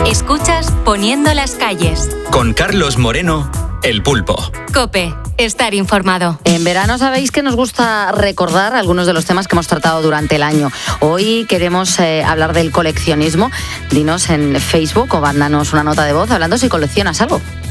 Escuchas Poniendo las calles. Con Carlos Moreno, El Pulpo. COPE. Estar informado. En verano sabéis que nos gusta recordar algunos de los temas que hemos tratado durante el año. Hoy queremos hablar del coleccionismo. Dinos en Facebook o mándanos una nota de voz hablando si coleccionas algo.